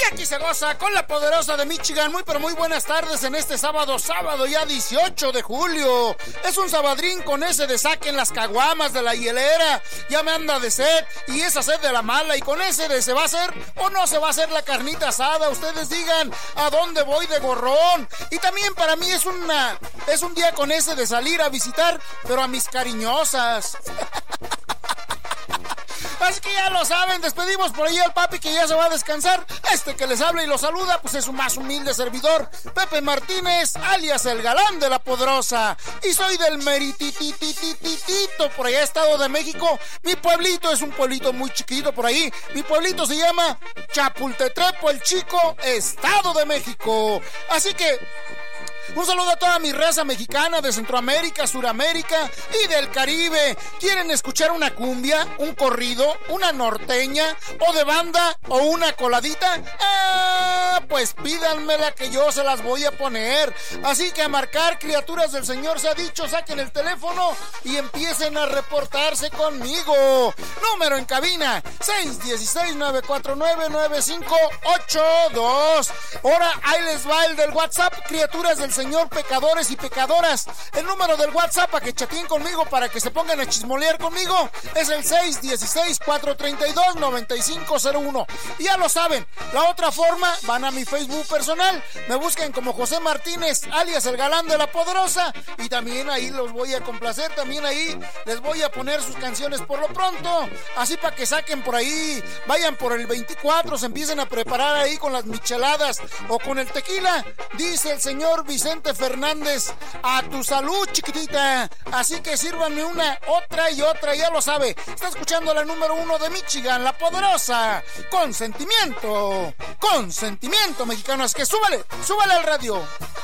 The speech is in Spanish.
aquí se goza con la poderosa de Michigan. Muy pero muy buenas tardes en este sábado ya 18 de julio. Es un sabadrín con ese de saquen las caguamas de la hielera. Ya me anda de sed y esa sed de la mala. Y con ese de se va a hacer o no se va a hacer la carnita asada. Ustedes digan a dónde voy de gorrón. Y también para mí es un día con ese de salir a visitar, pero a mis cariñosas. Así que ya lo saben, despedimos por ahí al papi que ya se va a descansar. Este que les habla y los saluda, pues es su más humilde servidor, Pepe Martínez, alias el galán de la poderosa. Y soy del meritititititito, por allá Estado de México. Mi pueblito es un pueblito muy chiquito por ahí. Mi pueblito se llama Chapultepec, el Chico, Estado de México. Así que un saludo a toda mi raza mexicana de Centroamérica, Suramérica y del Caribe. ¿Quieren escuchar una cumbia, un corrido, una norteña o de banda o una coladita? Pues pídanmela que yo se las voy a poner. Así que a marcar, criaturas del Señor se ha dicho, saquen el teléfono y empiecen a reportarse conmigo. Número en cabina 616-949-9582. Ahora ahí les va el del WhatsApp, criaturas del Señor, pecadores y pecadoras. El número del WhatsApp para que chateen conmigo, para que se pongan a chismolear conmigo, es el 616-432-9501. Y ya lo saben, la otra forma, van a mi Facebook personal, me busquen como José Martínez, alias el galán de la poderosa, y también ahí los voy a complacer, también ahí les voy a poner sus canciones por lo pronto, así para que saquen por ahí, vayan por el 24, se empiecen a preparar ahí con las micheladas o con el tequila, dice el señor Vicente Fernández, a tu salud, chiquitita. Así que sírvanme una, otra y otra, ya lo sabe. Está escuchando la número 1 de Michigan, la poderosa, con sentimiento, mexicano. Es que súbale al radio.